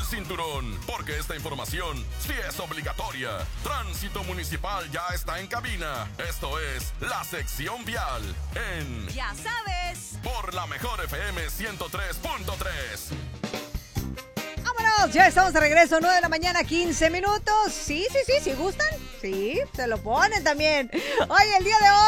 cinturón, porque esta información sí es obligatoria. Tránsito Municipal ya está en cabina. Esto es la sección vial en Ya sabes. por la mejor FM 103.3. ¡Vámonos! Ya estamos de regreso, 9 de la mañana, 15 minutos. Sí, ¿gustan? Sí, se lo ponen también. Oye,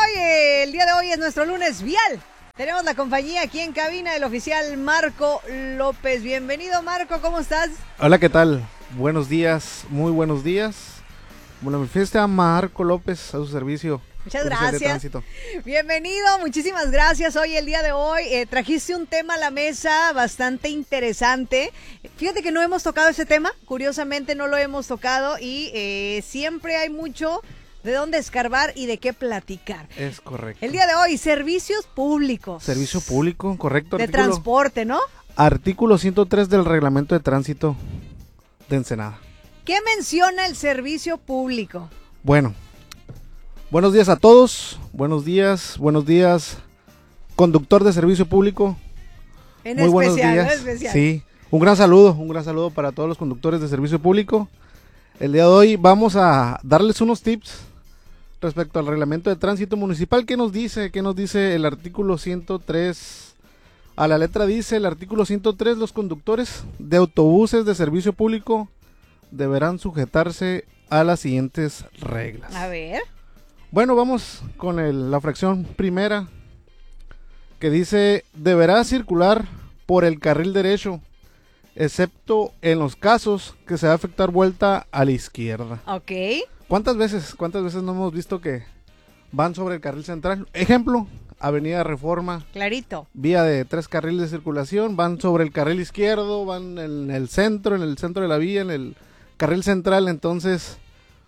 el día de hoy es nuestro lunes vial. Tenemos la compañía aquí en cabina del oficial Marco López. Bienvenido, Marco, ¿cómo estás? Hola, ¿qué tal? Buenos días, muy buenos días. Bueno, mi fiesta Marco López a su servicio. Muchas gracias. Bienvenido, muchísimas gracias. Hoy, el día de hoy, trajiste un tema a la mesa bastante interesante. Fíjate que no hemos tocado ese tema, curiosamente no lo hemos tocado y siempre hay mucho de dónde escarbar y de qué platicar. Es correcto. El día de hoy, servicios públicos. Servicio público, correcto. De transporte, ¿no? Artículo 103 del Reglamento de Tránsito de Ensenada. ¿Qué menciona el servicio público? Bueno, buenos días a todos. Buenos días, conductor de servicio público. Muy buenos días. Sí, un gran saludo para todos los conductores de servicio público. El día de hoy vamos a darles unos tips respecto al reglamento de tránsito municipal. ¿Qué nos dice el artículo 103? A la letra dice el artículo 103, los conductores de autobuses de servicio público deberán sujetarse a las siguientes reglas. A ver. Bueno, vamos con la fracción primera, que dice, deberá circular por el carril derecho, excepto en los casos que se va a efectuar vuelta a la izquierda. Ok. ¿Cuántas veces no hemos visto que van sobre el carril central? Ejemplo, Avenida Reforma. Clarito. Vía de 3 carriles de circulación, van sobre el carril izquierdo, van en el centro de la vía, en el carril central. Entonces,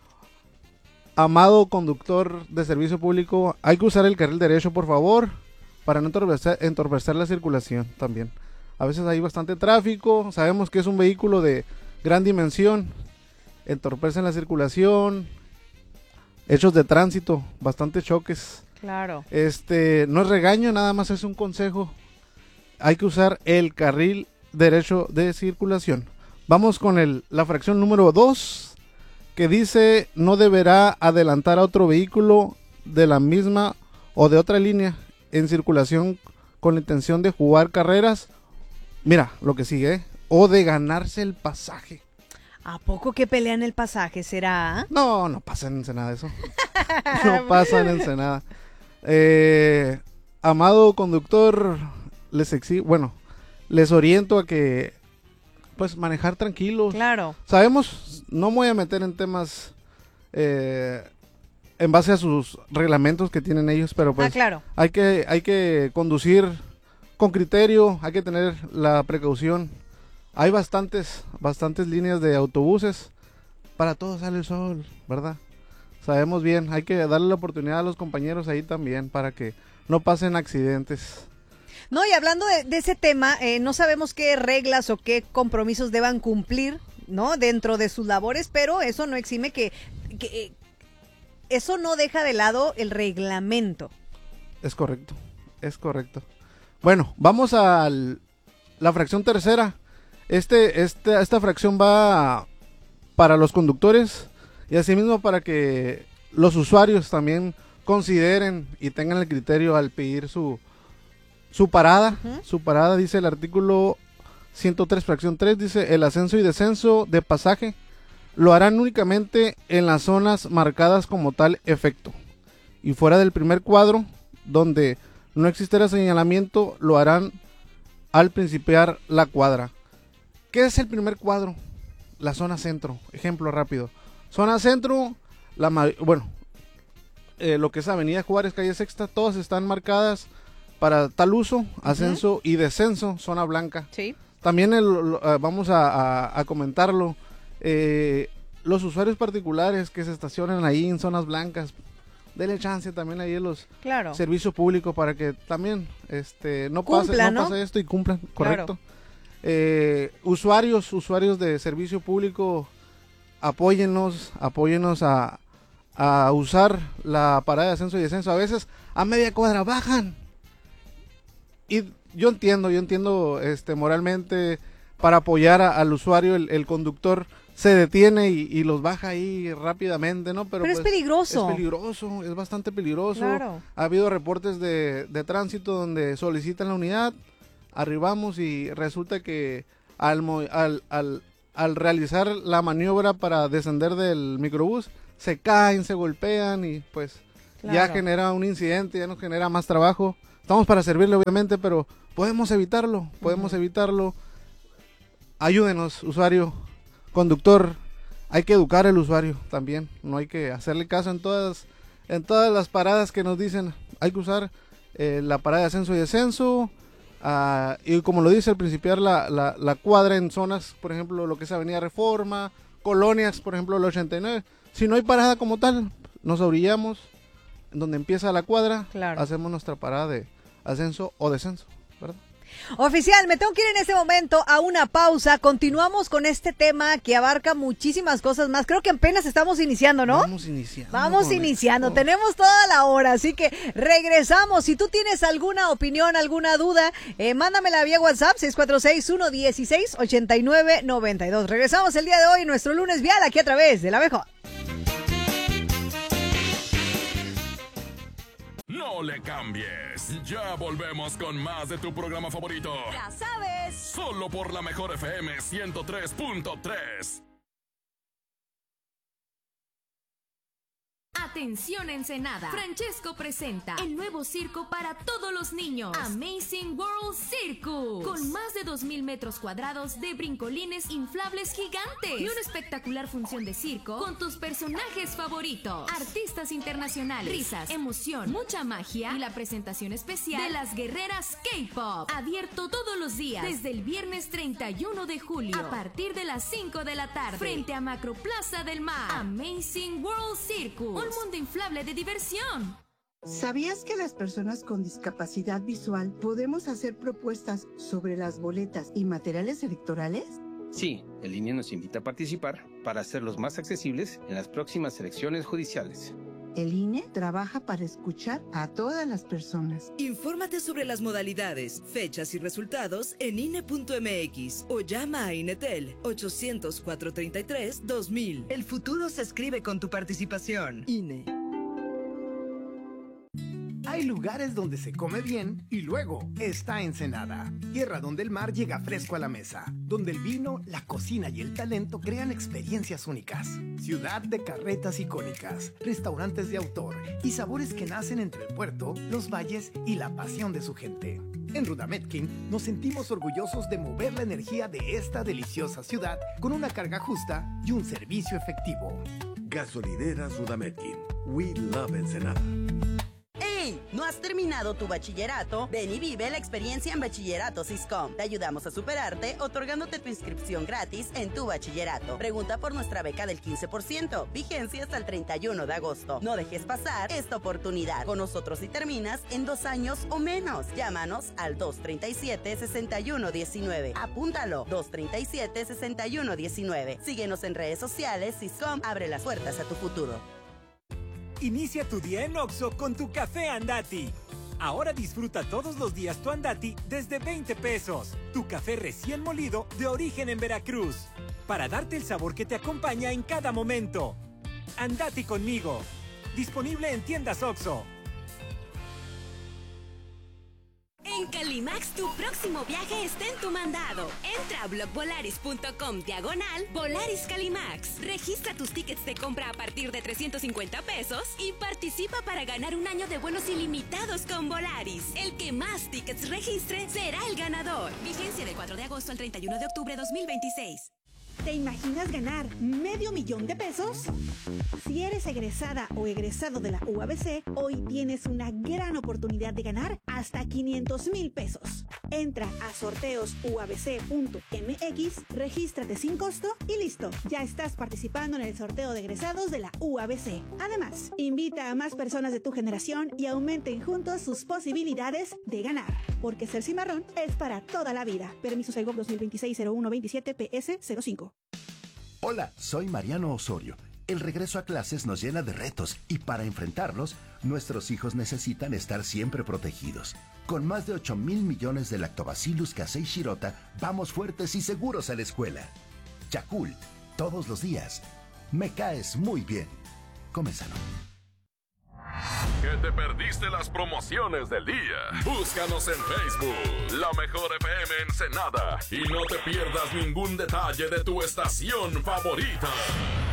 amado conductor de servicio público, hay que usar el carril derecho, por favor, para no entorpecer la circulación también. A veces hay bastante tráfico, sabemos que es un vehículo de gran dimensión, entorpecen la circulación, hechos de tránsito, bastantes choques. Claro. No es regaño, nada más es un consejo. Hay que usar el carril derecho de circulación. Vamos con la fracción número 2, que dice, no deberá adelantar a otro vehículo de la misma o de otra línea en circulación con la intención de jugar carreras. Mira, lo que sigue, o de ganarse el pasaje. ¿A poco que pelean el pasaje será? No pasa en Ensenada eso. No pasa en Ensenada. Amado conductor, les oriento a que, pues, manejar tranquilos. Claro. Sabemos, no me voy a meter en temas en base a sus reglamentos que tienen ellos, pero pues claro. hay que conducir con criterio, hay que tener la precaución. Hay bastantes líneas de autobuses, para todos sale el sol, ¿verdad? Sabemos bien, hay que darle la oportunidad a los compañeros ahí también para que no pasen accidentes. No, y hablando de ese tema, no sabemos qué reglas o qué compromisos deban cumplir, ¿no? Dentro de sus labores, pero eso no exime que eso no deja de lado el reglamento. Es correcto. Bueno, vamos a la fracción tercera. Esta fracción va para los conductores y asimismo para que los usuarios también consideren y tengan el criterio al pedir su parada. Uh-huh. Su parada, dice el artículo 103, fracción 3, dice, el ascenso y descenso de pasaje lo harán únicamente en las zonas marcadas como tal efecto. Y fuera del primer cuadro, donde no existiera señalamiento, lo harán al principiar la cuadra. ¿Qué es el primer cuadro? La zona centro. Ejemplo rápido. Zona centro, lo que es Avenida Juárez, calle Sexta, todas están marcadas para tal uso, ascenso uh-huh. y descenso, zona blanca. Sí. También vamos a comentarlo. Los usuarios particulares que se estacionan ahí en zonas blancas, denle chance también ahí a los servicios públicos para que también no pase esto y cumplan, correcto. Claro. Usuarios de servicio público, apóyennos a usar la parada de ascenso y descenso. A veces a media cuadra bajan y yo entiendo moralmente para apoyar al usuario, el conductor se detiene y los baja ahí rápidamente, ¿no? Pero es peligroso. Es peligroso, es bastante peligroso. Claro. Ha habido reportes de tránsito donde solicitan la unidad, arribamos y resulta que al realizar la maniobra para descender del microbús, se caen, se golpean y pues ya genera un incidente, ya nos genera más trabajo. Estamos para servirle obviamente, pero podemos evitarlo, Ayúdenos, usuario, conductor, hay que educar al usuario también, no hay que hacerle caso en todas las paradas que nos dicen, hay que usar la parada de ascenso y descenso, y como lo dice, al principiar la cuadra en zonas, por ejemplo, lo que es Avenida Reforma, colonias, por ejemplo, el 89, si no hay parada como tal, nos orillamos, en donde empieza la cuadra, hacemos nuestra parada de ascenso o descenso, ¿verdad? Oficial, me tengo que ir en este momento a una pausa. Continuamos con este tema que abarca muchísimas cosas más. Creo que apenas estamos iniciando, ¿no? Vamos iniciando. Tenemos toda la hora, así que regresamos. Si tú tienes alguna opinión, alguna duda, mándamela vía WhatsApp 646-116-8992. Regresamos el día de hoy, nuestro lunes vial, aquí a través de La Mejor. No le cambies. Ya volvemos con más de tu programa favorito. Ya sabes. Solo por La Mejor FM 103.3. Atención Ensenada, Francesco presenta el nuevo circo para todos los niños, Amazing World Circus, con más de 2,000 metros cuadrados de brincolines inflables gigantes y una espectacular función de circo con tus personajes favoritos, artistas internacionales, risas, emoción, mucha magia y la presentación especial de las guerreras K-Pop, abierto todos los días desde el viernes 31 de julio a partir de las 5 de la tarde frente a Macroplaza del Mar. Amazing World Circus, un mundo inflable de diversión. ¿Sabías que las personas con discapacidad visual podemos hacer propuestas sobre las boletas y materiales electorales? Sí, el INE nos invita a participar para hacerlos más accesibles en las próximas elecciones judiciales. El INE trabaja para escuchar a todas las personas. Infórmate sobre las modalidades, fechas y resultados en INE.mx o llama a INETEL 800-433-2000. El futuro se escribe con tu participación. INE. Hay lugares donde se come bien y luego está Ensenada, tierra donde el mar llega fresco a la mesa, donde el vino, la cocina y el talento crean experiencias únicas. Ciudad de carretas icónicas, restaurantes de autor y sabores que nacen entre el puerto, los valles y la pasión de su gente. En Rudametkin nos sentimos orgullosos de mover la energía de esta deliciosa ciudad con una carga justa y un servicio efectivo. Gasolineras Rudametkin. We love Ensenada. ¡Hey! ¿No has terminado tu bachillerato? Ven y vive la experiencia en Bachillerato Siscom. Te ayudamos a superarte otorgándote tu inscripción gratis en tu bachillerato. Pregunta por nuestra beca del 15%. Vigencia hasta el 31 de agosto. No dejes pasar esta oportunidad. Con nosotros si terminas en 2 años o menos. Llámanos al 237-6119. Apúntalo, 237-6119. Síguenos en redes sociales. Siscom abre las puertas a tu futuro. Inicia tu día en Oxxo con tu café Andati. Ahora disfruta todos los días tu Andati desde 20 pesos. Tu café recién molido de origen en Veracruz. Para darte el sabor que te acompaña en cada momento. Andati conmigo. Disponible en tiendas Oxxo. En Calimax, tu próximo viaje está en tu mandado. Entra a blogvolaris.com/Volaris Calimax. Registra tus tickets de compra a partir de 350 pesos y participa para ganar un año de vuelos ilimitados con Volaris. El que más tickets registre será el ganador. Vigencia del 4 de agosto al 31 de octubre de 2026. ¿Te imaginas ganar $500,000 de pesos? Si eres egresada o egresado de la UABC, hoy tienes una gran oportunidad de ganar hasta $500,000 pesos. Entra a sorteosuabc.mx, regístrate sin costo y listo, ya estás participando en el sorteo de egresados de la UABC. Además, invita a más personas de tu generación y aumenten juntos sus posibilidades de ganar, porque ser cimarrón es para toda la vida. Permiso Segov 2026-0127 PS 05. Hola, soy Mariano Osorio El regreso a clases nos llena de retos y para enfrentarlos, nuestros hijos necesitan estar siempre protegidos. Con más de 8,000 millones de Lactobacillus casei shirota, vamos fuertes y seguros a la escuela. Yakult, todos los días. Me caes muy bien. Come sano. ¿Que te perdiste las promociones del día? Búscanos en Facebook, La Mejor FM Ensenada, y no te pierdas ningún detalle de tu estación favorita.